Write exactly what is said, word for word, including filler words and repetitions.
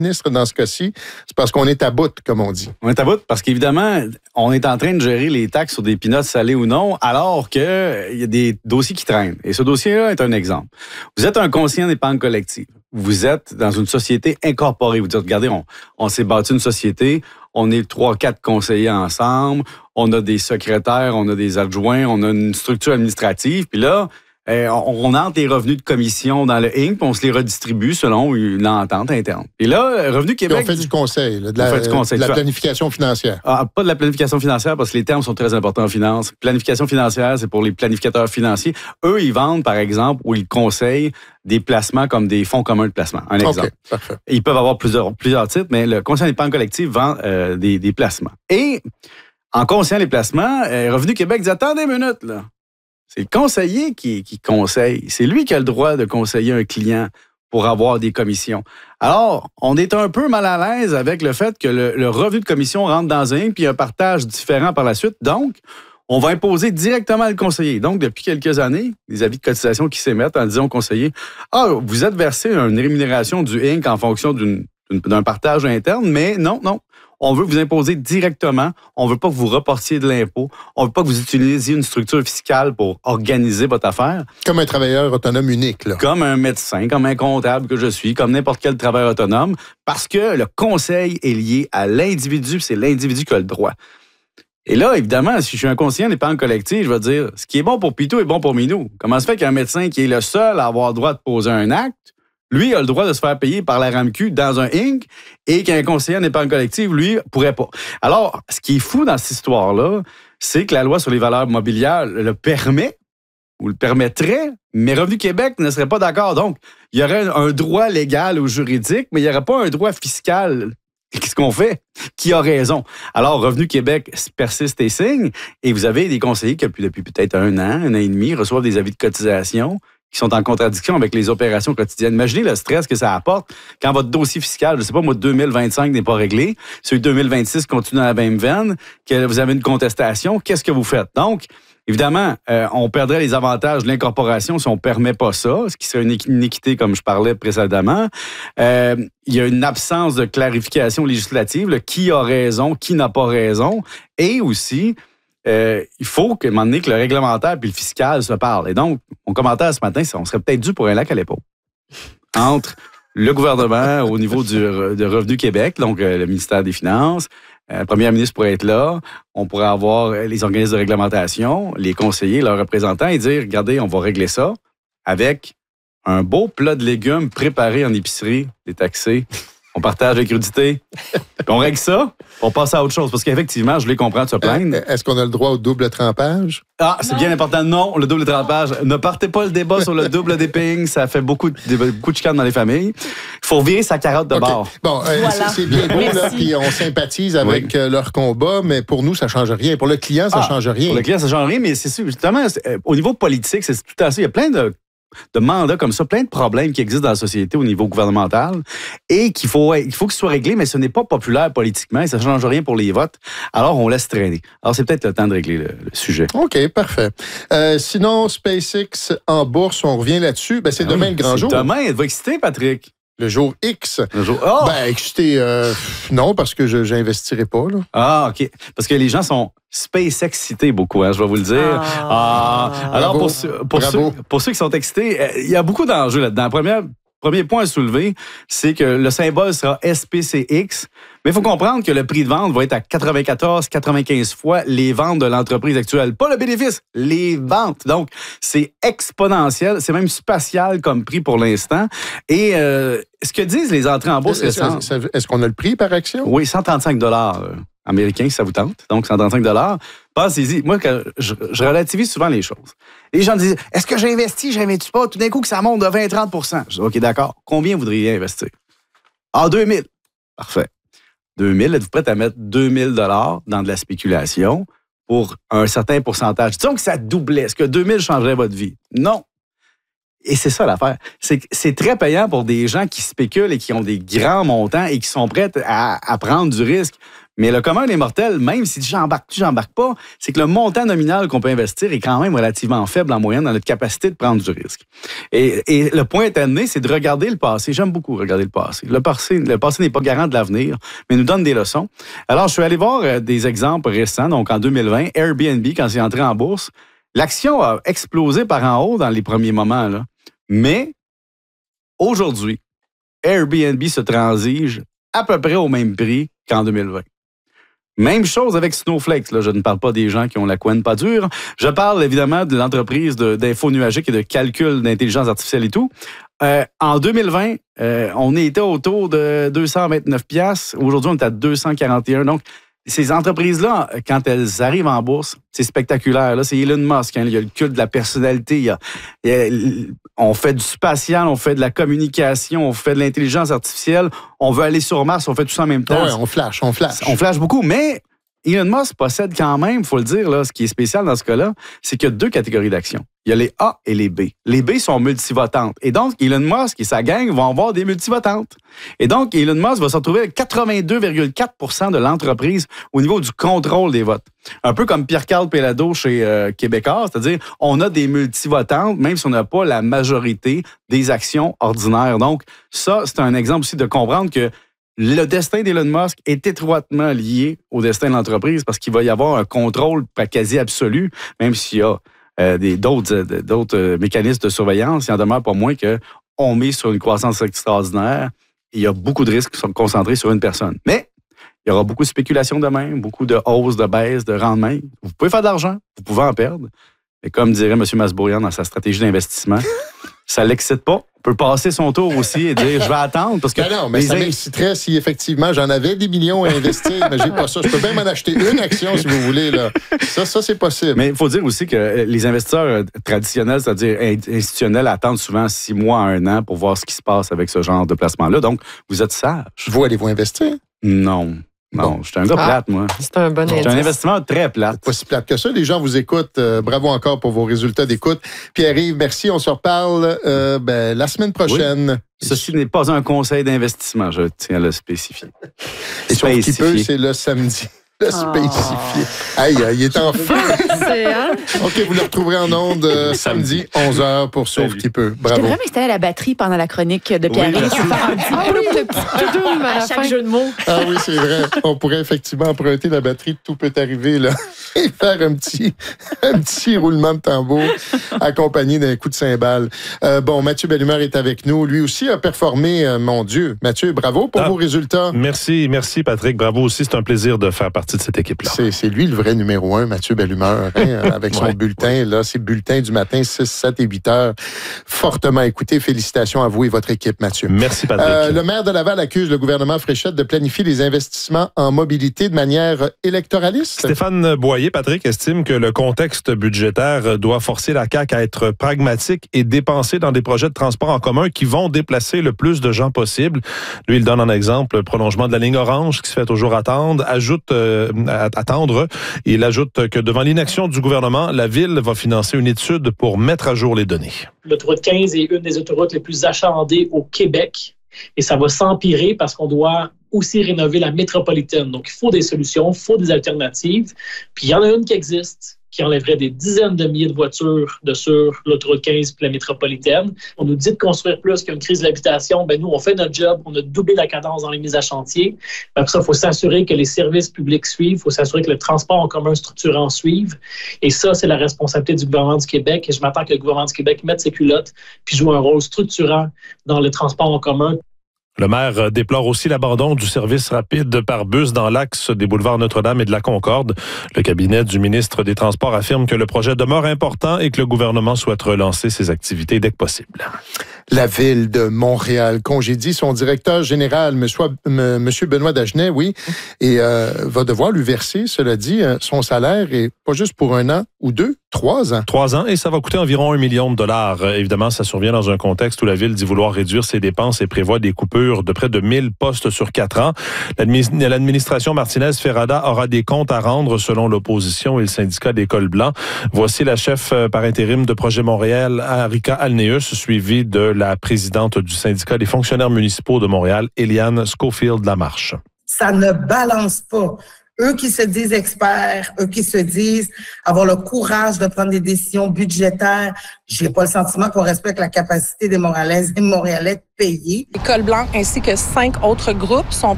ministre, dans ce cas-ci, c'est parce qu'on est à bout, comme on dit. On est à bout parce qu'évidemment, on est en train de gérer les taxes sur des peanuts salés ou non, alors qu'il y a des dossiers qui traînent. Et ce dossier-là est un exemple. Vous êtes un conseiller en épargne collective. Vous êtes dans une société incorporée. Vous dites, regardez, on, on s'est bâti une société, on est trois, quatre conseillers ensemble, on a des secrétaires, on a des adjoints, on a une structure administrative, puis là, Euh, on, on entre les revenus de commission dans le Inc, puis on se les redistribue selon une entente interne. Et là, Revenu Québec... Et on fait du conseil, là, de, la, du conseil de la planification financière. Ah, pas de la planification financière, parce que les termes sont très importants en finance. Planification financière, c'est pour les planificateurs financiers. Eux, ils vendent, par exemple, ou ils conseillent des placements comme des fonds communs de placement. Un exemple. Okay, parfait. Ils peuvent avoir plusieurs, plusieurs titres, mais le conseil d'épargne collective vend euh, des, des placements. Et en conseillant les placements, euh, Revenu Québec dit, attendez une minute, là. C'est le conseiller qui, qui conseille. C'est lui qui a le droit de conseiller un client pour avoir des commissions. Alors, on est un peu mal à l'aise avec le fait que le, le revenu de commission rentre dans un, puis un partage différent par la suite. Donc, on va imposer directement le conseiller. Donc, depuis quelques années, les avis de cotisation qui s'émettent en disant au conseiller, « Ah, vous êtes versé une rémunération du Inc en fonction d'une, d'un partage interne, mais non, non. On veut vous imposer directement. On veut pas que vous reportiez de l'impôt. On veut pas que vous utilisiez une structure fiscale pour organiser votre affaire. » Comme un travailleur autonome unique, là. Comme un médecin, comme un comptable que je suis, comme n'importe quel travailleur autonome, parce que le conseil est lié à l'individu, c'est l'individu qui a le droit. Et là, évidemment, si je suis un conseiller en épargne collective, je vais dire, ce qui est bon pour Pitou est bon pour Minou. Comment se fait qu'un médecin qui est le seul à avoir le droit de poser un acte, lui, a le droit de se faire payer par la R A M Q dans un Inc et qu'un conseiller en épargne collective, lui, pourrait pas. Alors, ce qui est fou dans cette histoire-là, c'est que la loi sur les valeurs mobilières le permet ou le permettrait, mais Revenu Québec ne serait pas d'accord. Donc, il y aurait un droit légal ou juridique, mais il n'y aurait pas un droit fiscal. Qu'est-ce qu'on fait? Qui a raison? Alors, Revenu Québec persiste et signe, et vous avez des conseillers qui, depuis, depuis peut-être un an, un an et demi, reçoivent des avis de cotisation qui sont en contradiction avec les opérations quotidiennes. Imaginez le stress que ça apporte quand votre dossier fiscal, je ne sais pas, moi, deux mille vingt-cinq n'est pas réglé, celui de deux mille vingt-six continue à la même veine, que vous avez une contestation, qu'est-ce que vous faites? Donc, évidemment, euh, on perdrait les avantages de l'incorporation si on ne permet pas ça, ce qui serait une inéquité, comme je parlais précédemment. Euh, il y a une absence de clarification législative, là, qui a raison, qui n'a pas raison, et aussi... Euh, il faut qu'à un moment donné que le réglementaire puis le fiscal se parlent. Et donc, mon commentaire ce matin, c'est on serait peut-être dû pour un lac à l'épaule entre le gouvernement au niveau du, de Revenu Québec, donc euh, le ministère des Finances, euh, le premier ministre pourrait être là, on pourrait avoir les organismes de réglementation, les conseillers, leurs représentants et dire, regardez, on va régler ça avec un beau plat de légumes préparé en épicerie, détaxé. On partage la crudité, puis on règle ça, on passe à autre chose. Parce qu'effectivement, je les comprends de se plaindre. Est-ce qu'on a le droit au double trempage? Ah, c'est non. Bien important. Non, le double trempage. Ne partez pas le débat sur le double dipping. Ça fait beaucoup de, beaucoup de chicanes dans les familles. Il faut virer sa carotte de okay. bord. Bon, euh, voilà. c'est, c'est bien beau, là, puis on sympathise avec oui. euh, leur combat, mais pour nous, ça ne change rien. Pour le client, ça ne ah, change rien. Pour le client, ça ne change rien, mais c'est justement, c'est, au niveau politique, c'est tout à fait. Il y a plein de... de mandats comme ça, plein de problèmes qui existent dans la société au niveau gouvernemental et qu'il faut, il faut qu'ils soient réglés, mais ce n'est pas populaire politiquement et ça ne change rien pour les votes. Alors, on laisse traîner. Alors, c'est peut-être le temps de régler le, le sujet. OK, parfait. Euh, sinon, SpaceX en bourse, on revient là-dessus. Ben, c'est ah demain oui, le grand c'est jour. Demain, êtes-vous excité, Patrick? Le jour X. Le jour... Oh! Ben, excité, euh, non, parce que je n'investirai pas. Là. Ah, OK. Parce que les gens sont SpaceX-cités beaucoup, hein, je vais vous le dire. Ah, ah alors, pour, pour, ceux, pour ceux qui sont excités, il y a beaucoup d'enjeux là-dedans. Première, premier point à soulever, c'est que le symbole sera S P C X. Mais il faut comprendre que le prix de vente va être à quatre-vingt-quatorze à quatre-vingt-quinze fois les ventes de l'entreprise actuelle. Pas le bénéfice, les ventes. Donc, c'est exponentiel. C'est même spatial comme prix pour l'instant. Et euh, ce que disent les entrées en bourse récentes... Est-ce, est-ce qu'on a le prix par action? Oui, cent trente-cinq dollars américains, si ça vous tente. Donc, cent trente-cinq dollars. Pensez-y. Moi, que je, je relativise souvent les choses. Les gens disent, est-ce que j'investis, j'investis pas? Tout d'un coup, que ça monte de vingt à trente pour cent. Je dis, OK, d'accord. Combien voudriez investir? Ah, deux mille. Parfait. deux mille, êtes-vous prête à mettre deux mille dollars dans de la spéculation pour un certain pourcentage? Disons que ça doublait. Est-ce que deux mille changerait votre vie? Non. Et c'est ça l'affaire. C'est, c'est très payant pour des gens qui spéculent et qui ont des grands montants et qui sont prêts à, à prendre du risque. Mais le commun des mortels, même si j'embarque, j'embarque pas, c'est que le montant nominal qu'on peut investir est quand même relativement faible en moyenne dans notre capacité de prendre du risque. Et, et le point éternel, c'est de regarder le passé. J'aime beaucoup regarder le passé. Le passé, le passé n'est pas garant de l'avenir, mais nous donne des leçons. Alors, je suis allé voir des exemples récents. Donc, en deux mille vingt, Airbnb, quand c'est entré en bourse, l'action a explosé par en haut dans les premiers moments, là. Mais aujourd'hui, Airbnb se transige à peu près au même prix qu'en deux mille vingt. Même chose avec Snowflake. Là, je ne parle pas des gens qui ont la couenne pas dure. Je parle évidemment de l'entreprise de, d'info nuagique et de calcul d'intelligence artificielle et tout. Euh, en deux mille vingt, euh, on était autour de deux cent vingt-neuf dollars. Aujourd'hui, on est à deux cent quarante et un. Donc, ces entreprises-là, quand elles arrivent en bourse, c'est spectaculaire. Là, c'est Elon Musk. Hein, il y a le culte de la personnalité. Il y a, il y a, on fait du spatial, on fait de la communication, on fait de l'intelligence artificielle. On veut aller sur Mars, on fait tout ça en même temps. Oui, on flash, on flash. On flash beaucoup, mais Elon Musk possède quand même, il faut le dire, là, ce qui est spécial dans ce cas-là, c'est qu'il y a deux catégories d'actions. Il y a les A et les B. Les B sont multivotantes. Et donc, Elon Musk et sa gang vont avoir des multivotantes. Et donc, Elon Musk va se retrouver avec quatre-vingt-deux virgule quatre pour cent de l'entreprise au niveau du contrôle des votes. Un peu comme Pierre-Carl Péladeau chez euh, Québécois, c'est-à-dire on a des multivotantes, même si on n'a pas la majorité des actions ordinaires. Donc, ça, c'est un exemple aussi de comprendre que le destin d'Elon Musk est étroitement lié au destin de l'entreprise parce qu'il va y avoir un contrôle quasi absolu, même s'il y a euh, des, d'autres, euh, d'autres euh, mécanismes de surveillance. Il en demeure pas moins qu'on met sur une croissance extraordinaire. Il y a beaucoup de risques qui sont concentrés sur une personne. Mais il y aura beaucoup de spéculation demain, beaucoup de hausses, de baisses, de rendement. Vous pouvez faire de l'argent, vous pouvez en perdre. Et comme dirait M. Masbourian dans sa stratégie d'investissement, ça ne l'excite pas. On peut passer son tour aussi et dire « je vais attendre ». Parce que ben non, mais ça m'exciterait si effectivement j'en avais des millions à investir, mais j'ai pas ça. Je peux bien m'en acheter une action si vous voulez. Là. Ça, ça c'est possible. Mais il faut dire aussi que les investisseurs traditionnels, c'est-à-dire institutionnels, attendent souvent six mois à un an pour voir ce qui se passe avec ce genre de placement-là. Donc, vous êtes sage. Vous allez-vous investir? Non. Non, bon. Je suis un gars ah, plate, moi. C'est un bon indice. C'est un investissement très plate. Pas si plate que ça. Les gens vous écoutent. Euh, bravo encore pour vos résultats d'écoute. Pierre-Yves, merci. On se reparle euh, ben, la semaine prochaine. Oui. Ceci n'est pas un conseil d'investissement, je tiens à le spécifier. Et sauf qu'il peut, c'est le samedi. Le spécifié. Aïe, oh. Il est en feu. Hein? OK, vous le retrouverez en ondes euh, samedi, onze heures pour Sauf qui peut. Bravo. Je devrais m'installer à la batterie pendant la chronique de Pierre. Oui, ah oui, le petit double à, à chaque fin. Jeu de mots. Ah oui, c'est vrai. On pourrait effectivement emprunter la batterie de Tout peut arriver là et faire un petit, un petit roulement de tambour accompagné d'un coup de cymbale. Euh, bon, Mathieu Bellumeur est avec nous. Lui aussi a performé, euh, mon Dieu. Mathieu, bravo pour ah, vos résultats. Merci, merci Patrick. Bravo aussi. C'est un plaisir de faire partie de cette équipe-là. C'est, c'est lui le vrai numéro un, Mathieu Bellumeur, hein, avec son ouais, bulletin. Ouais. Là, c'est bulletin du matin, six, sept et huit heures. Fortement écouté. Félicitations à vous et votre équipe, Mathieu. Merci, Patrick. Euh, le maire de Laval accuse le gouvernement Fréchette de planifier les investissements en mobilité de manière électoraliste. Stéphane Boyer, Patrick, estime que le contexte budgétaire doit forcer la C A Q à être pragmatique et dépenser dans des projets de transport en commun qui vont déplacer le plus de gens possible. Lui, il donne un exemple, le prolongement de la ligne orange qui se fait toujours attendre, ajoute euh, attendre. Il ajoute que devant l'inaction du gouvernement, la Ville va financer une étude pour mettre à jour les données. L'autoroute quinze est une des autoroutes les plus achalandées au Québec et ça va s'empirer parce qu'on doit aussi rénover la métropolitaine. Donc, il faut des solutions, il faut des alternatives. Puis, il y en a une qui existe, qui enlèverait des dizaines de milliers de voitures de sur l'autoroute quinze puis la métropolitaine. On nous dit de construire plus qu'il y a une crise de l'habitation. Ben nous, on fait notre job, on a doublé la cadence dans les mises à chantier. Après ça, il faut s'assurer que les services publics suivent, il faut s'assurer que le transport en commun structurant suive. Et ça, c'est la responsabilité du gouvernement du Québec. Et je m'attends que le gouvernement du Québec mette ses culottes puis joue un rôle structurant dans le transport en commun. Le maire déplore aussi l'abandon du service rapide par bus dans l'axe des boulevards Notre-Dame et de la Concorde. Le cabinet du ministre des Transports affirme que le projet demeure important et que le gouvernement souhaite relancer ses activités dès que possible. La Ville de Montréal congédie son directeur général, M. Benoît Dagenet, oui, et euh, va devoir lui verser, cela dit, son salaire, et pas juste pour un an ou deux, trois ans. Trois ans, et ça va coûter environ un million de dollars. Évidemment, ça survient dans un contexte où la Ville dit vouloir réduire ses dépenses et prévoit des coupures de près de mille postes sur quatre ans. L'administration Martinez-Ferrada aura des comptes à rendre selon l'opposition et le syndicat des cols blancs. Voici la chef par intérim de Projet Montréal, Arika Alneus, suivie de la présidente du syndicat des fonctionnaires municipaux de Montréal, Eliane Schofield-Lamarche. Ça ne balance pas. Eux qui se disent experts, eux qui se disent avoir le courage de prendre des décisions budgétaires, j'ai pas le sentiment qu'on respecte la capacité des Montréalaises et des Montréalais de payer. Les cols blancs ainsi que cinq autres groupes sont